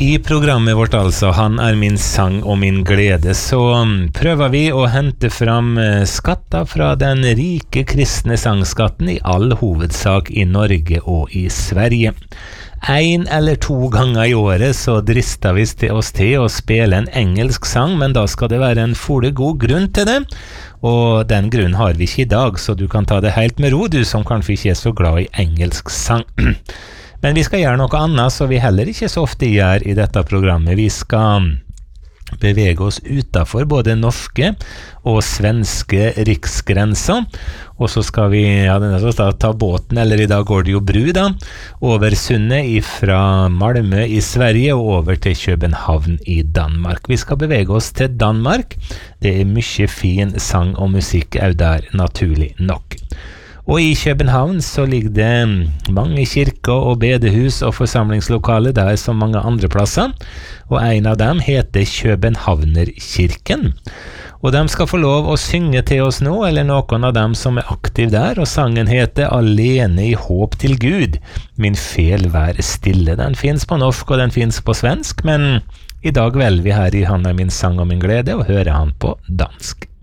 I programmet vårt altså, Han min sang og min glede, så prøver vi å hente fram skatter fra den rike kristne sangskatten i all hovedsak i Norge og i Sverige. 1 eller 2 ganger i året så drister vi oss til å spille en engelsk sang, men da skal det være en fulle god grunn til det, og den grunnen har vi ikke i dag, så du kan ta det helt med ro, du som kanskje ikke er så glad i engelsk sang. Men vi skal gjøre noe annet, så vi heller ikke så ofte gjør i dette programmet. Vi skal bevege oss utenfor både norske og svenske riksgrenser, og så skal vi ta båten, eller i dag går det jo bru da, over sundet fra Malmö i Sverige og over til København i Danmark. Vi skal bevege oss til Danmark. Det er mye fin sang og musikk også der, naturlig nok. Og i København så ligger det mange kirker og bedehus og forsamlingslokaler der som mange andre plasser, og en av dem heter Københavnerkirken. Og de skal få lov å synge til oss nå, eller noen av dem som er aktiv der, og sangen heter Alene i håp til Gud. Min fel vær stille. Den finnes på norsk og den finnes på svensk, men i dag velger vi her i Han min sang og min glede og hører han på dansk.